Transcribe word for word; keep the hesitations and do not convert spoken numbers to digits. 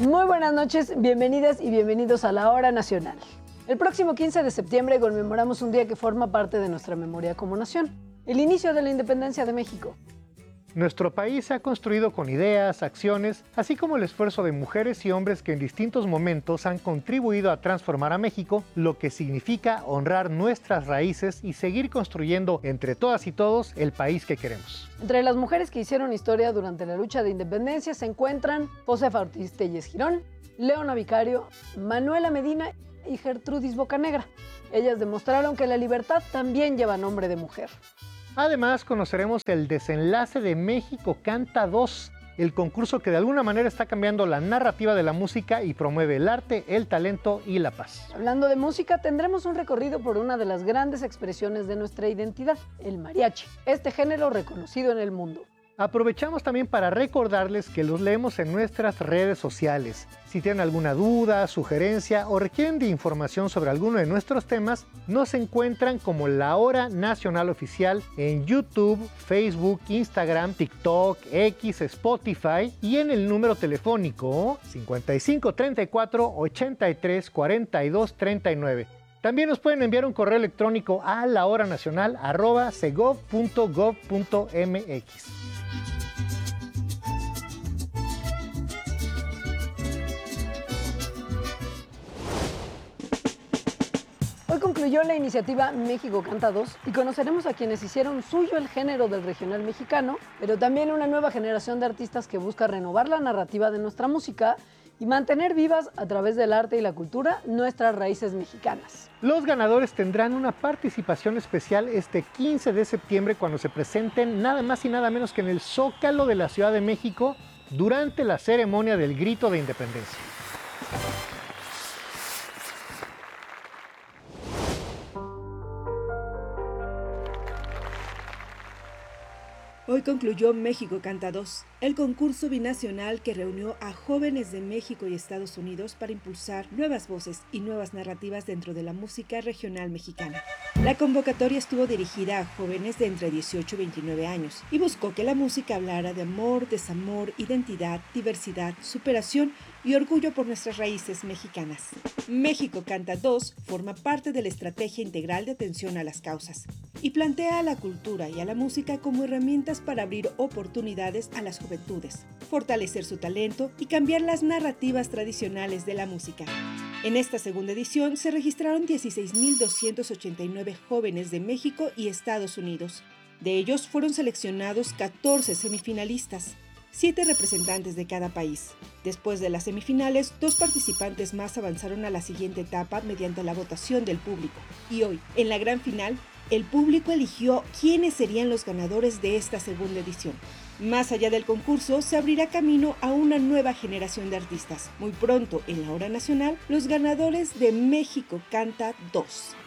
Muy buenas noches, bienvenidas y bienvenidos a la Hora Nacional. El próximo quince de septiembre conmemoramos un día que forma parte de nuestra memoria como nación, el inicio de la independencia de México. Nuestro país se ha construido con ideas, acciones, así como el esfuerzo de mujeres y hombres que en distintos momentos han contribuido a transformar a México, lo que significa honrar nuestras raíces y seguir construyendo entre todas y todos el país que queremos. Entre las mujeres que hicieron historia durante la lucha de independencia se encuentran Josefa Ortiz Telles Girón, Leona Vicario, Manuela Medina y Gertrudis Bocanegra. Ellas demostraron que la libertad también lleva nombre de mujer. Además, conoceremos el desenlace de México Canta dos, el concurso que de alguna manera está cambiando la narrativa de la música y promueve el arte, el talento y la paz. Hablando de música, tendremos un recorrido por una de las grandes expresiones de nuestra identidad, el mariachi, este género reconocido en el mundo. Aprovechamos también para recordarles que los leemos en nuestras redes sociales. Si tienen alguna duda, sugerencia o requieren de información sobre alguno de nuestros temas, nos encuentran como La Hora Nacional Oficial en YouTube, Facebook, Instagram, TikTok, X, Spotify y en el número telefónico cincuenta y cinco treinta y cuatro ochenta y tres cuarenta y dos treinta y nueve. También nos pueden enviar un correo electrónico a lahoranacional arroba segov punto gov punto mx. Hoy concluyó la iniciativa México Canta dos y conoceremos a quienes hicieron suyo el género del regional mexicano, pero también una nueva generación de artistas que busca renovar la narrativa de nuestra música y mantener vivas a través del arte y la cultura nuestras raíces mexicanas. Los ganadores tendrán una participación especial este quince de septiembre cuando se presenten nada más y nada menos que en el Zócalo de la Ciudad de México durante la ceremonia del Grito de Independencia. Hoy concluyó México Canta dos, el concurso binacional que reunió a jóvenes de México y Estados Unidos para impulsar nuevas voces y nuevas narrativas dentro de la música regional mexicana. La convocatoria estuvo dirigida a jóvenes de entre dieciocho y veintinueve años y buscó que la música hablara de amor, desamor, identidad, diversidad, superación y orgullo por nuestras raíces mexicanas. México Canta dos forma parte de la estrategia integral de atención a las causas y plantea a la cultura y a la música como herramientas para abrir oportunidades a las juventudes, fortalecer su talento y cambiar las narrativas tradicionales de la música. En esta segunda edición se registraron dieciséis mil doscientos ochenta y nueve jóvenes de México y Estados Unidos. De ellos fueron seleccionados catorce semifinalistas, siete representantes de cada país. Después de las semifinales, dos participantes más avanzaron a la siguiente etapa mediante la votación del público. Y hoy, en la gran final, el público eligió quiénes serían los ganadores de esta segunda edición. Más allá del concurso, se abrirá camino a una nueva generación de artistas. Muy pronto, en la Hora Nacional, los ganadores de México Canta dos.